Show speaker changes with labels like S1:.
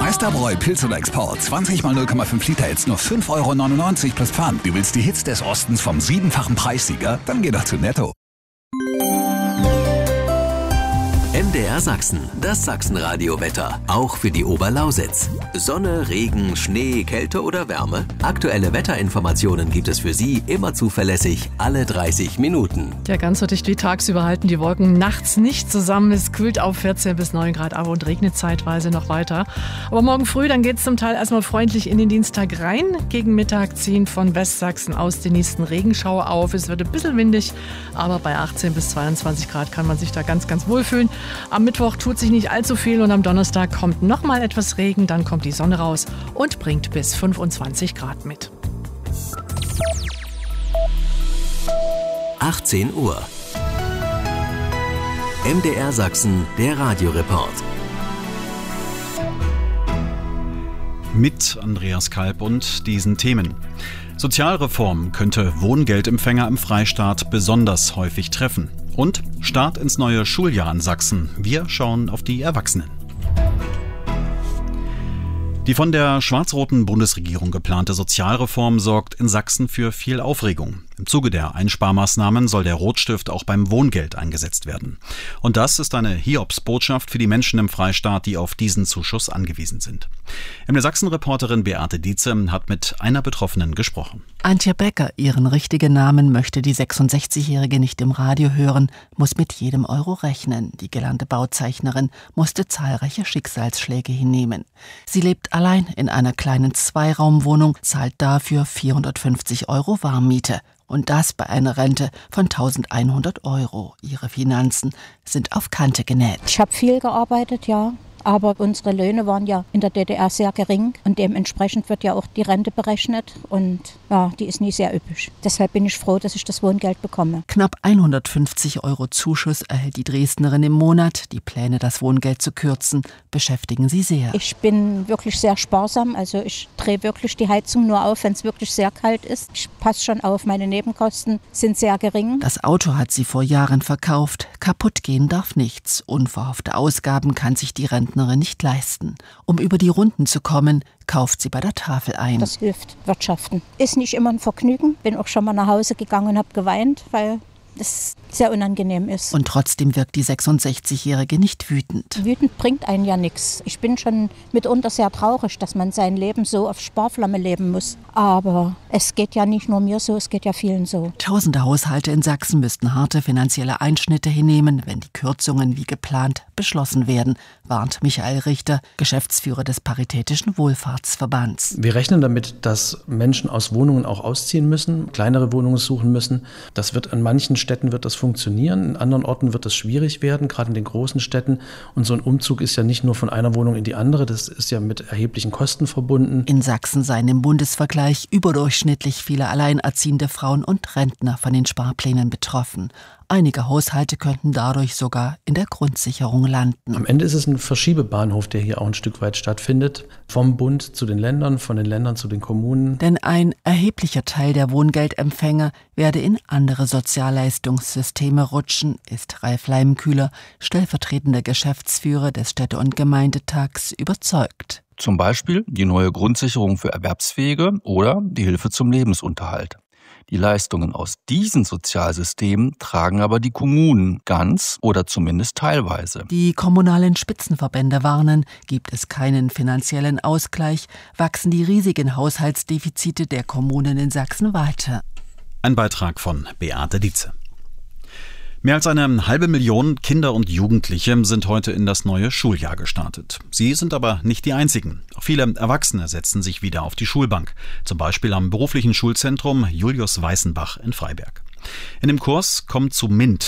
S1: Westerbräu Pilz oder Export. 20 mal 0,5 Liter, jetzt nur 5,99 € plus Pfand. Du willst die Hits des Ostens vom 7-fachen Preissieger? Dann geh doch zu Netto.
S2: MDR Sachsen, das Sachsenradio-Wetter, auch für die Oberlausitz. Sonne, Regen, Schnee, Kälte oder Wärme? Aktuelle Wetterinformationen gibt es für Sie immer zuverlässig, alle 30 Minuten.
S3: Ja, ganz so dicht wie tagsüber halten die Wolken nachts nicht zusammen. Es kühlt auf 14 bis 9 Grad ab und regnet zeitweise noch weiter. Aber morgen früh, dann geht es zum Teil erstmal freundlich in den Dienstag rein. Gegen Mittag ziehen von Westsachsen aus die nächsten Regenschauer auf. Es wird ein bisschen windig, aber bei 18 bis 22 Grad kann man sich da ganz, ganz wohl fühlen. Am Mittwoch tut sich nicht allzu viel und am Donnerstag kommt noch mal etwas Regen, dann kommt die Sonne raus und bringt bis 25 Grad mit.
S2: 18 Uhr. MDR Sachsen, der Radioreport.
S4: Mit Andreas Kalb und diesen Themen. Sozialreform könnte Wohngeldempfänger im Freistaat besonders häufig treffen. Und Start ins neue Schuljahr in Sachsen. Wir schauen auf die Erwachsenen. Die von der schwarz-roten Bundesregierung geplante Sozialreform sorgt in Sachsen für viel Aufregung. Im Zuge der Einsparmaßnahmen soll der Rotstift auch beim Wohngeld eingesetzt werden. Und das ist eine Hiobsbotschaft für die Menschen im Freistaat, die auf diesen Zuschuss angewiesen sind. MDR Sachsen-Reporterin Beate Dietze hat mit einer Betroffenen gesprochen.
S5: Antje Becker, ihren richtigen Namen möchte die 66-Jährige nicht im Radio hören, muss mit jedem Euro rechnen. Die gelernte Bauzeichnerin musste zahlreiche Schicksalsschläge hinnehmen. Sie lebt allein in einer kleinen Zweiraumwohnung, zahlt dafür 450 € Warmmiete. Und das bei einer Rente von 1.100 €. Ihre Finanzen sind auf Kante genäht.
S6: Ich habe viel gearbeitet, ja. Aber unsere Löhne waren ja in der DDR sehr gering und dementsprechend wird ja auch die Rente berechnet und ja, die ist nie sehr üppig. Deshalb bin ich froh, dass ich das Wohngeld bekomme.
S5: Knapp 150 € Zuschuss erhält die Dresdnerin im Monat. Die Pläne, das Wohngeld zu kürzen, beschäftigen sie sehr.
S6: Ich bin wirklich sehr sparsam, also ich drehe wirklich die Heizung nur auf, wenn es wirklich sehr kalt ist. Ich passe schon auf, meine Nebenkosten sind sehr gering.
S5: Das Auto hat sie vor Jahren verkauft. Kaputt gehen darf nichts. Unverhoffte Ausgaben kann sich die Rentnerin nicht leisten. Um über die Runden zu kommen, kauft sie bei der Tafel ein.
S6: Das hilft wirtschaften. Ist nicht immer ein Vergnügen. Bin auch schon mal nach Hause gegangen und habe geweint, weil das sehr unangenehm ist.
S5: Und trotzdem wirkt die 66-Jährige nicht wütend.
S6: Wütend bringt einen ja nichts. Ich bin schon mitunter sehr traurig, dass man sein Leben so auf Sparflamme leben muss. Aber es geht ja nicht nur mir so, es geht ja vielen so.
S5: Tausende Haushalte in Sachsen müssten harte finanzielle Einschnitte hinnehmen, wenn die Kürzungen wie geplant beschlossen werden, warnt Michael Richter, Geschäftsführer des Paritätischen Wohlfahrtsverbands.
S7: Wir rechnen damit, dass Menschen aus Wohnungen auch ausziehen müssen, kleinere Wohnungen suchen müssen. Das wird an manchen Städten wird das funktionieren, in anderen Orten wird es schwierig werden, gerade in den großen Städten. Und so ein Umzug ist ja nicht nur von einer Wohnung in die andere, das ist ja mit erheblichen Kosten verbunden.
S5: In Sachsen seien im Bundesvergleich überdurchschnittlich viele alleinerziehende Frauen und Rentner von den Sparplänen betroffen. Einige Haushalte könnten dadurch sogar in der Grundsicherung landen.
S7: Am Ende ist es ein Verschiebebahnhof, der hier auch ein Stück weit stattfindet. Vom Bund zu den Ländern, von den Ländern zu den Kommunen.
S5: Denn ein erheblicher Teil der Wohngeldempfänger werde in andere Sozialleistungssysteme rutschen, ist Ralf Leimkühler, stellvertretender Geschäftsführer des Städte- und Gemeindetags, überzeugt.
S8: Zum Beispiel die neue Grundsicherung für Erwerbsfähige oder die Hilfe zum Lebensunterhalt. Die Leistungen aus diesen Sozialsystemen tragen aber die Kommunen ganz oder zumindest teilweise.
S5: Die kommunalen Spitzenverbände warnen, gibt es keinen finanziellen Ausgleich, wachsen die riesigen Haushaltsdefizite der Kommunen in Sachsen weiter.
S4: Ein Beitrag von Beate Dietze. Mehr als 500.000 Kinder und Jugendliche sind heute in das neue Schuljahr gestartet. Sie sind aber nicht die einzigen. Auch viele Erwachsene setzen sich wieder auf die Schulbank. Zum Beispiel am beruflichen Schulzentrum Julius Weißenbach in Freiberg. In dem Kurs Komm zu MINT